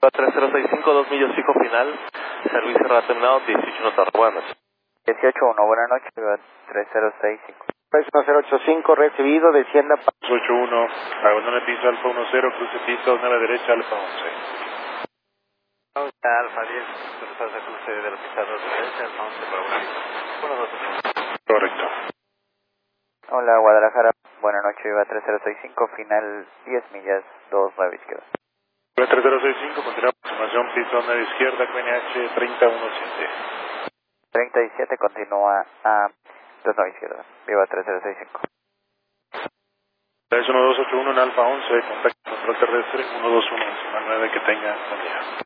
3065, 2 millas fijo final, servicio terminado, 18 notas, buenas noches. 18-1, buenas noches, Viva 3065. 1085, recibido, descienda para 81, abandone piso Alfa 10, cruce piso 9 derecha Alfa 11. Alfa 10, cruce cruce de la pista 2 derecha, Alfa 11 para buenas noches. Correcto. Hola, Guadalajara, buenas noches, Viva 3065, final 10 millas, 29 izquierda. 3065, continúa aproximación piso 9 izquierda, QNH 3017. 37, continúa a 29 izquierda, Viva 3065. 31281 en Alfa 11, contacto control terrestre 121, encima 9, que tenga buen día.